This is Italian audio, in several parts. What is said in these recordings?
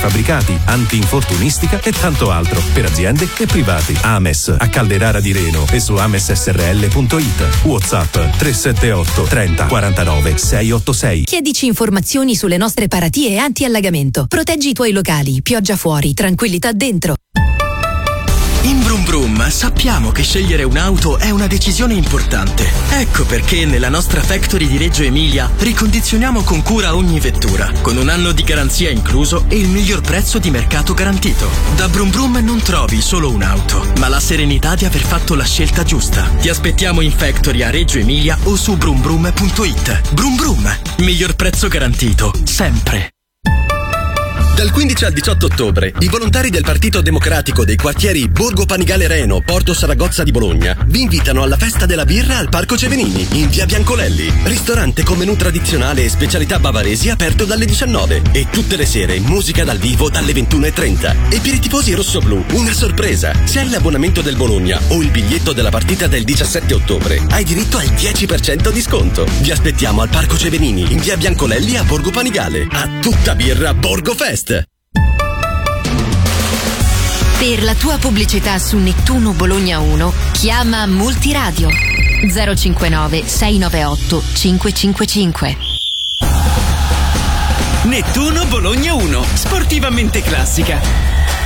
prefabbricati, anti-infortunistica e tanto altro per aziende e privati. Ames a Calderara di Reno e su amessrl.it. WhatsApp 378 30 49 686. Chiedici informazioni sulle nostre paratie anti-allagamento. Proteggi i tuoi locali, pioggia fuori, tranquillità dentro. In Brum Brum sappiamo che scegliere un'auto è una decisione importante. Ecco perché nella nostra factory di Reggio Emilia ricondizioniamo con cura ogni vettura, con un anno di garanzia incluso e il miglior prezzo di mercato garantito. Da Brum Brum non trovi solo un'auto, ma la serenità di aver fatto la scelta giusta. Ti aspettiamo in factory a Reggio Emilia o su brumbrum.it. Brum Brum, miglior prezzo garantito, sempre. Dal 15 al 18 ottobre, i volontari del Partito Democratico dei quartieri Borgo Panigale Reno, Porto Saragozza di Bologna vi invitano alla festa della birra al Parco Cevenini, in via Biancolelli. Ristorante con menù tradizionale e specialità bavaresi aperto dalle 19 e tutte le sere musica dal vivo dalle 21:30. E per i tifosi rossoblù, una sorpresa. Se hai l'abbonamento del Bologna o il biglietto della partita del 17 ottobre, hai diritto al 10% di sconto. Vi aspettiamo al Parco Cevenini, in via Biancolelli a Borgo Panigale. A tutta birra Borgo Fest. Per la tua pubblicità su Nettuno Bologna 1, chiama Multiradio 059 698 555. Nettuno Bologna 1, sportivamente classica.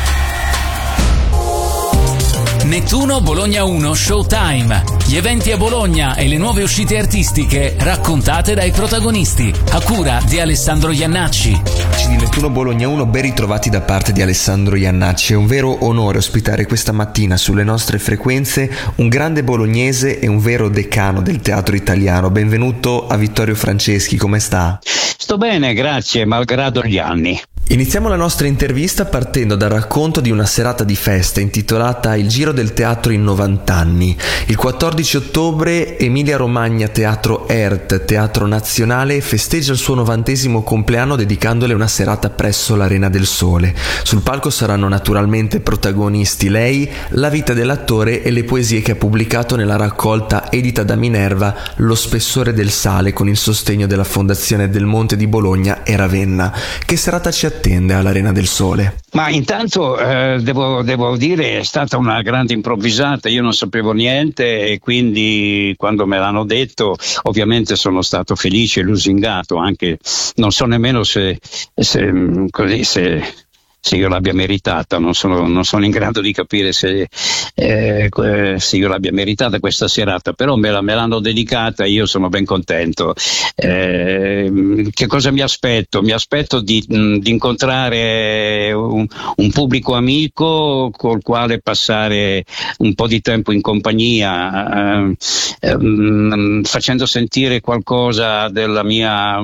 Nettuno Bologna 1 Showtime. Gli eventi a Bologna e le nuove uscite artistiche raccontate dai protagonisti. A cura di Alessandro Iannacci. Di Nettuno Bologna 1, ben ritrovati da parte di Alessandro Iannacci. È un vero onore ospitare questa mattina sulle nostre frequenze un grande bolognese e un vero decano del teatro italiano. Benvenuto a Vittorio Franceschi, come sta? Sto bene, grazie, malgrado gli anni. Iniziamo la nostra intervista partendo dal racconto di una serata di festa intitolata Il Giro del Teatro in 90 anni. Il 14 ottobre Emilia Romagna Teatro ERT, Teatro Nazionale, festeggia il suo 90° compleanno dedicandole una serata presso l'Arena del Sole. Sul palco saranno naturalmente protagonisti lei, la vita dell'attore e le poesie che ha pubblicato nella raccolta edita da Minerva Lo spessore del sale, con il sostegno della Fondazione del Monte di Bologna e Ravenna. Che serata ci attende all'Arena del Sole? Ma intanto devo dire è stata una grande improvvisata, io non sapevo niente e quindi quando me l'hanno detto ovviamente sono stato felice e lusingato, anche non so nemmeno se io l'abbia meritata, non sono in grado di capire se io l'abbia meritata questa serata, però me l'hanno dedicata e io sono ben contento. Che cosa mi aspetto? Mi aspetto di incontrare un pubblico amico col quale passare un po' di tempo in compagnia, facendo sentire qualcosa della mia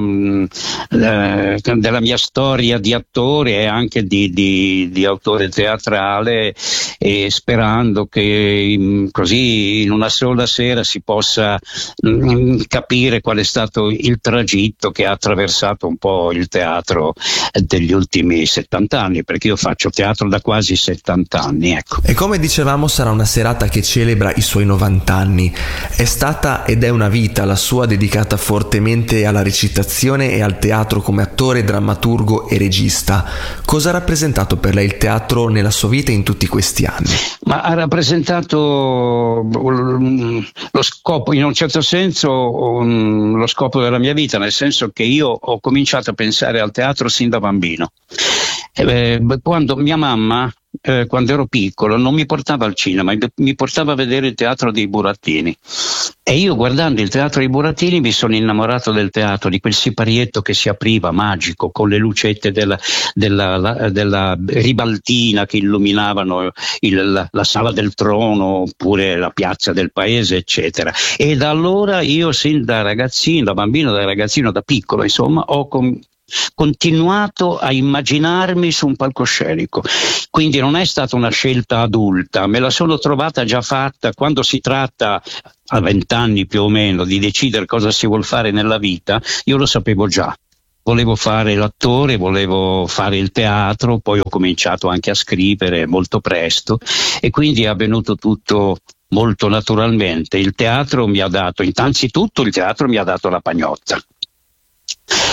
storia di attore e anche di autore teatrale, e sperando che così in una sola sera si possa capire qual è stato il tragitto che ha attraversato un po' il teatro degli ultimi 70 anni, perché io faccio teatro da quasi 70 anni, ecco. E come dicevamo sarà una serata che celebra i suoi 90 anni. È stata ed è una vita la sua dedicata fortemente alla recitazione e al teatro come attore, drammaturgo e regista. Cosa ha rappresentato per lei il teatro nella sua vita in tutti questi anni? Ma ha rappresentato lo scopo, in un certo senso, lo scopo della mia vita, nel senso che io ho cominciato a pensare al teatro sin da bambino. Quando mia mamma, quando ero piccolo, non mi portava al cinema, mi portava a vedere il teatro dei burattini, e io guardando il teatro dei burattini mi sono innamorato del teatro, di quel siparietto che si apriva magico con le lucette della ribaltina che illuminavano la sala del trono oppure la piazza del paese, eccetera. E da allora io sin da ragazzino, da bambino, da ragazzino, da piccolo insomma, ho continuato a immaginarmi su un palcoscenico, quindi non è stata una scelta adulta, me la sono trovata già fatta. Quando si tratta a 20 anni più o meno di decidere cosa si vuol fare nella vita, io lo sapevo già. Volevo fare l'attore, volevo fare il teatro, poi ho cominciato anche a scrivere molto presto e quindi è avvenuto tutto molto naturalmente. Il teatro mi ha dato, innanzitutto il teatro mi ha dato la pagnotta.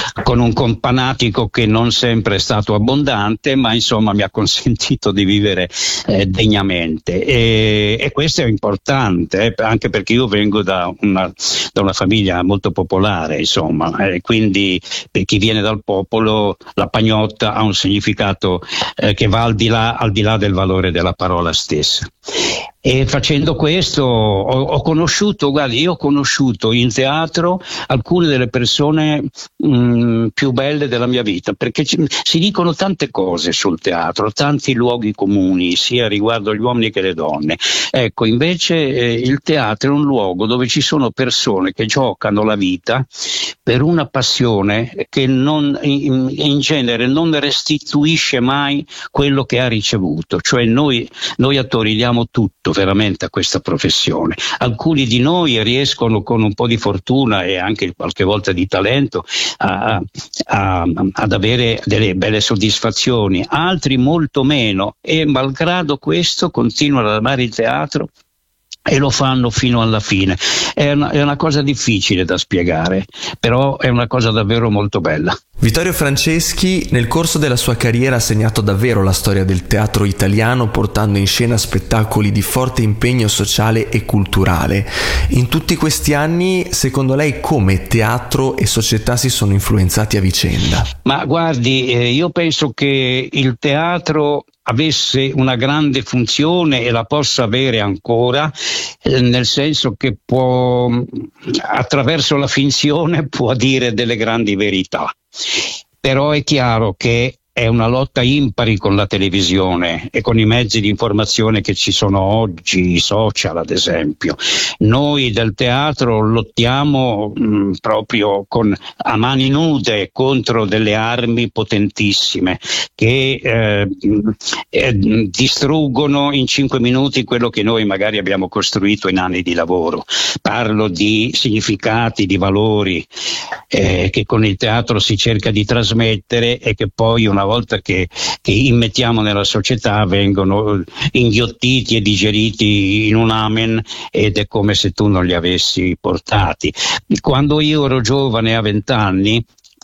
con un companatico che non sempre è stato abbondante, ma insomma mi ha consentito di vivere degnamente, e questo è importante, anche perché io vengo da una famiglia molto popolare, insomma, quindi per chi viene dal popolo la pagnotta ha un significato che va al di là del valore della parola stessa. E facendo questo ho conosciuto in teatro alcune delle persone più belle della mia vita, perché si dicono tante cose sul teatro, tanti luoghi comuni, sia riguardo gli uomini che le donne. Ecco, invece il teatro è un luogo dove ci sono persone che giocano la vita per una passione che in genere non restituisce mai quello che ha ricevuto. Cioè noi attori diamo tutto veramente a questa professione. Alcuni di noi riescono con un po' di fortuna e anche qualche volta di talento ad avere delle belle soddisfazioni, altri molto meno, e malgrado questo continuano ad amare il teatro e lo fanno fino alla fine. È una cosa difficile da spiegare, però è una cosa davvero molto bella. Vittorio Franceschi nel corso della sua carriera ha segnato davvero la storia del teatro italiano, portando in scena spettacoli di forte impegno sociale e culturale. In tutti questi anni, secondo lei, come teatro e società si sono influenzati a vicenda? Ma guardi, io penso che il teatro avesse una grande funzione e la possa avere ancora, nel senso che può, attraverso la finzione, può dire delle grandi verità. Però è chiaro che è una lotta impari con la televisione e con i mezzi di informazione che ci sono oggi, i social ad esempio. Noi del teatro lottiamo proprio a mani nude contro delle armi potentissime che distruggono in 5 minuti quello che noi magari abbiamo costruito in anni di lavoro. Parlo di significati, di valori che con il teatro si cerca di trasmettere e che poi una volta che immettiamo nella società vengono inghiottiti e digeriti in un amen, ed è come se tu non li avessi portati. Quando io ero giovane, a 20 anni,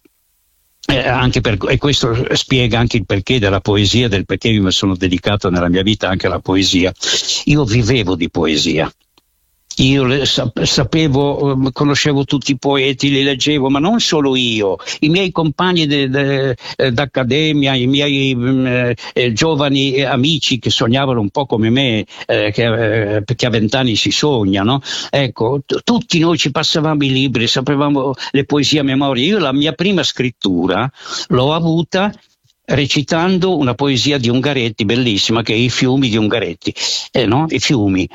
e questo spiega anche il perché della poesia, del perché io mi sono dedicato nella mia vita anche alla poesia. Io vivevo di poesia. Io sapevo, conoscevo tutti i poeti, li leggevo, ma non solo io, i miei compagni d'accademia, i miei giovani amici che sognavano un po' come me, perché a 20 anni si sogna, no? Ecco, tutti noi ci passavamo i libri, sapevamo le poesie a memoria. Io la mia prima scrittura l'ho avuta recitando una poesia di Ungaretti bellissima, che è I fiumi di Ungaretti, no? I fiumi,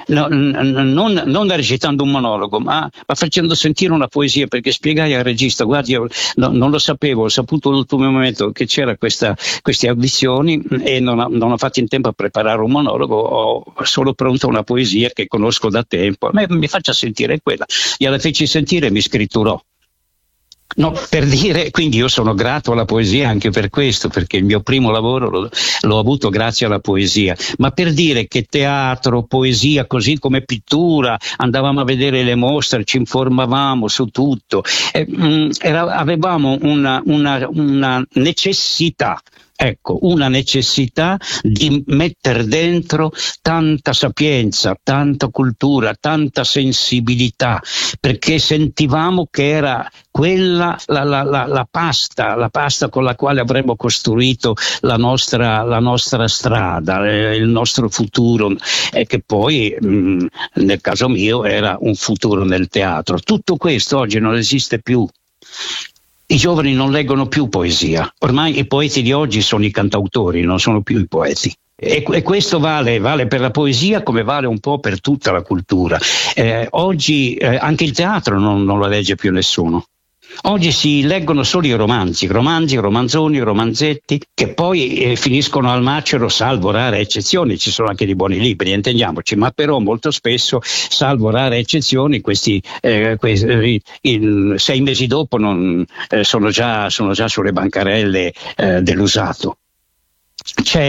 non recitando un monologo, ma facendo sentire una poesia, perché spiegai al regista: guardi, io non lo sapevo, ho saputo all'ultimo momento che c'era queste audizioni e non ho fatto in tempo a preparare un monologo, ho solo pronta una poesia che conosco da tempo, mi faccia sentire quella, gliela feci sentire e mi scritturò. No, per dire, quindi io sono grato alla poesia anche per questo, perché il mio primo lavoro l'ho avuto grazie alla poesia, ma per dire che teatro, poesia, così come pittura, andavamo a vedere le mostre, ci informavamo su tutto, avevamo una necessità. Ecco, una necessità di mettere dentro tanta sapienza, tanta cultura, tanta sensibilità, perché sentivamo che era quella la pasta con la quale avremmo costruito la nostra strada, il nostro futuro, e che poi nel caso mio era un futuro nel teatro. Tutto questo oggi non esiste più. I giovani non leggono più poesia, ormai i poeti di oggi sono i cantautori, non sono più i poeti. E questo vale per la poesia come vale un po' per tutta la cultura. Oggi anche il teatro non lo legge più nessuno. Oggi si leggono solo i romanzi, romanzoni, romanzetti, che poi finiscono al macero, salvo rare eccezioni. Ci sono anche di buoni libri, intendiamoci, ma però molto spesso, salvo rare eccezioni, questi 6 mesi dopo sono già sulle bancarelle dell'usato. C'è